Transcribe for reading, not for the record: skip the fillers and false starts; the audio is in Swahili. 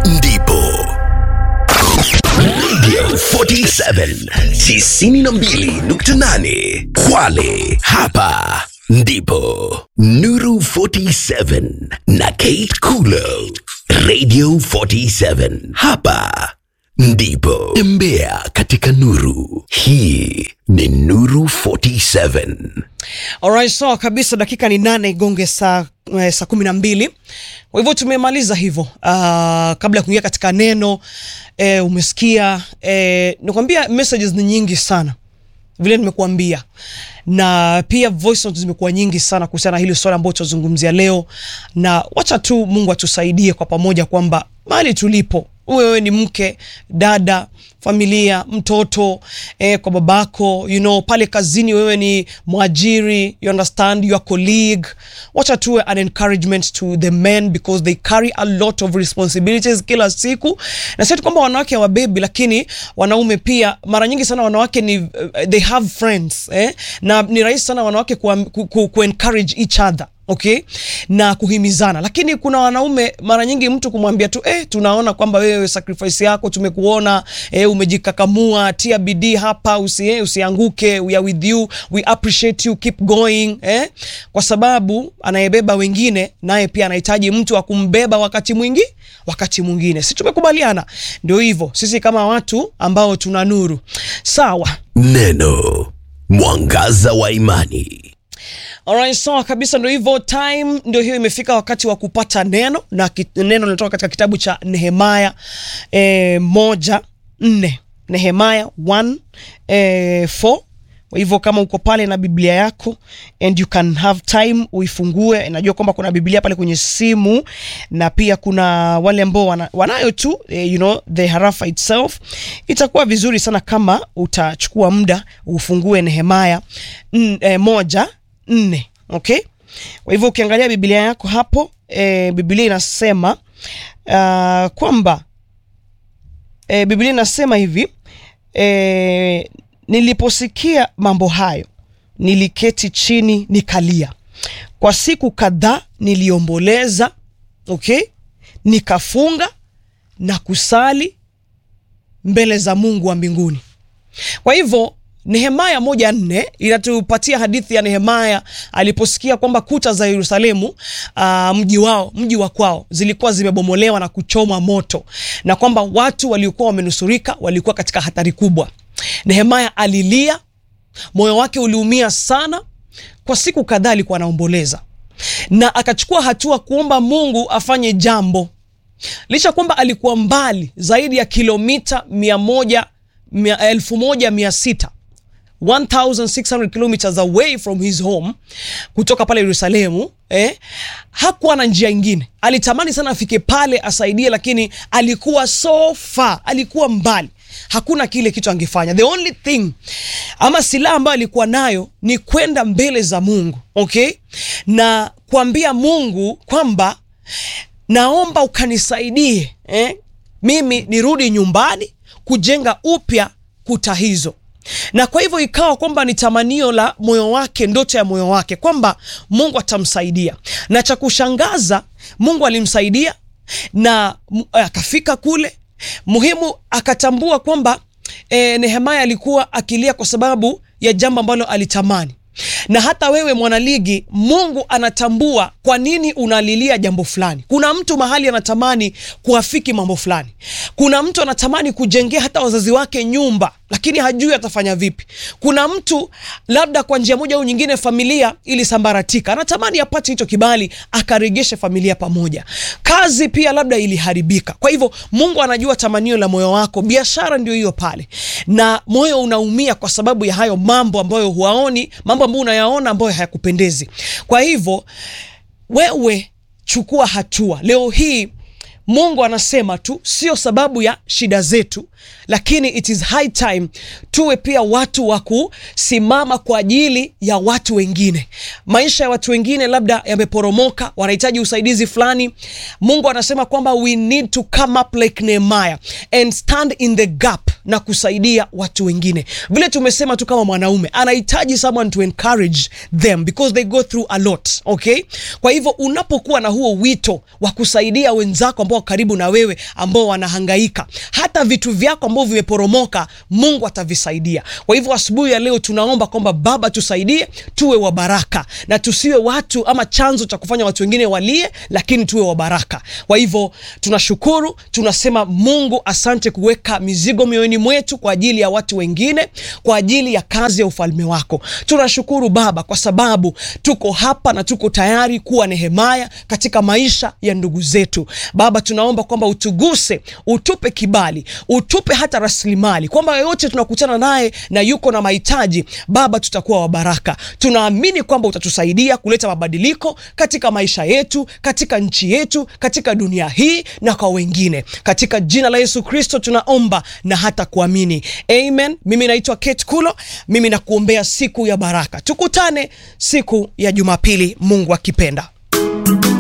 ndipo Radio 47 92.8 Kwale. Hapa ndipo Nuru 47 na Kate Kulo. Radio 47 hapa ndipo. Tembea katika nuru. Hii ni Nuru 47. Alright, so kabisa dakika ni 8 igonge saa 12. Kwa hivyo tumemaliza hivyo. Kabla ya kuingia katika neno, umesikia nikwambia messages ni nyingi sana. Vile nimekuambia. Na pia voice notes zimekuwa nyingi sana kuhusiana na hili swala ambalo tutazungumzia leo, na wacha tu Mungu atusaidie kwa pamoja kwamba mahali tulipo, wewe ni mke, dada, familia, mtoto, kwa babako, pale kazini wewe ni mwajiri, you understand, your colleague. Wacha tuwe an encouragement to the men because they carry a lot of responsibilities kila siku. Na sio kwamba wanawake hawabebi, lakini wanaume pia mara nyingi sana wanawake ni they have friends, na ni rahisi sana wanawake ku encourage each other. Okay, na kuhimizana. Lakini kuna wanaume mara nyingi mtu kumwambia tu tunaona kwamba wewe sacrifice yako tumekuona, umejikakamua, tia bidii hapa, usianguke, we are with you, we appreciate you, keep going, kwa sababu anayebeba wengine naye pia anahitaji mtu wa kumbeba wakati mwingine. Si tumekubaliana? Ndio hivyo. Sisi kama watu ambao tuna nuru. Sawa. Neno mwangaza wa imani. Alright, so kabisa ndio hivyo, time ndio hiyo imefika, wakati wa kupata neno, na neno linatoka katika kitabu cha Nehemia 1:4. Nehemia 1:4. Kwa hivyo kama uko pale na Biblia yako and you can have time, uifungue. Najua kwamba kuna Biblia pale kwenye simu, na pia kuna wale ambao wanayo tu the harafa itself. Itakuwa vizuri sana kama utachukua muda ufungue Nehemia 1:4. Okay? Kwa hivyo ukiangalia Biblia yako hapo, Biblia inasema kwamba Biblia inasema hivi, niliposikia mambo hayo niliketi chini nikalia. Kwa siku kadhaa niliomboleza, okay? Nikafunga na kusali mbele za Mungu wa mbinguni. Kwa hivyo Nehemia 1:4 inatupatia hadithi ya Nehemia aliposikia kwamba kuta za Yerusalemu, mji wa kwao, zilikuwa zimebomolewa na kuchomwa moto, na kwamba watu waliokuwa wamenusurika walikuwa katika hatari kubwa. Nehemia alilia, moyo wake uliumia sana. Kwa siku kadhaa alikuwa anaomboleza, na akachukua hatua kuomba Mungu afanye jambo. Licha kwamba alikuwa mbali zaidi ya kilomita 1600, 1600 kilometers away from his home, kutoka pale Yerusalemu, hakuwa na njia nyingine. Alitamani sana afike pale asaidie, lakini alikuwa so far, alikuwa mbali. Hakuna kile kitu angefanya. The only thing ama silaha ambayo alikuwa nayo ni kwenda mbele za Mungu, okay? Na kuambia Mungu kwamba naomba ukanisaidie, mimi nirudi nyumbani kujenga upya kuta hizo. Na kwa hivyo ikawa kwamba ni tamanio la moyo wake, ndoto ya moyo wake kwamba Mungu atamsaidia. Na cha kushangaza, Mungu alimsaidia na akafika kule. Muhimu akatambua kwamba Nehemia alikuwa akilia kwa sababu ya jambo ambalo alitamani. Na hata wewe mwanaligi, Mungu anatambua kwa nini unalilia jambo fulani. Kuna mtu mahali anatamani kuafiki mambo fulani. Kuna mtu anatamani kujengea hata wazazi wake nyumba, lakini hajui atafanya vipi. Kuna mtu labda kwa njia moja au nyingine familia ilisambaratika, anatamani apate hicho kibali akaregeshe familia pamoja. Kazi pia labda iliharibika. Kwa hivyo Mungu anajua tamanio la moyo wako. Biashara ndio hiyo pale, na moyo unaumia kwa sababu ya hayo mambo ambayo huaoni, mambo ambayo unayaona ambayo hayakupendezi. Kwa hivyo wewe chukua hatua. Leo hii Mungu anasema tu sio sababu ya shida zetu, lakini it is high time tuwe pia watu wa kusimama kwa ajili ya watu wengine. Maisha ya watu wengine labda yameporomoka, wanahitaji usaidizi fulani. Mungu anasema kwamba we need to come up like Nehemia and stand in the gap na kusaidia watu wengine. Vile tumesema tu kama mwanaume anahitaji someone to encourage them because they go through a lot, okay? Kwa hivyo unapokuwa na huo wito wa kusaidia wenzako ambao ambao karibu na wewe ambao wanahangaika. Hata vitu vyako ambavyo vimeporomoka, Mungu atavisaidia. Kwa hivyo asubuhi ya leo tunaomba kwamba Baba tusaidie, tuwe wa baraka na tusiwe watu ama chanzo cha kufanya watu wengine walie, lakini tuwe wa baraka. Kwa hivyo tunashukuru, tunasema Mungu asante kuweka mizigo mioyoni mwetu kwa ajili ya watu wengine, kwa ajili ya kazi ya ufalme wako. Tunashukuru Baba kwa sababu tuko hapa na tuko tayari kuwa Nehemia katika maisha ya ndugu zetu. Baba tunaomba kwamba utuguse, utupe kibali, utupe hata rasilimali, kwamba yote tunakutana naye na yuko na mahitaji, Baba tutakuwa wa baraka. Tunaamini kwamba utatusaidia kuleta mabadiliko katika maisha yetu, katika nchi yetu, katika dunia hii na kwa wengine. Katika jina la Yesu Kristo tunaomba na hata kuamini. Amen. Mimi naitwa Kate Kulo. Mimi nakuombea siku ya baraka. Tukutane siku ya Jumapili, Mungu akipenda.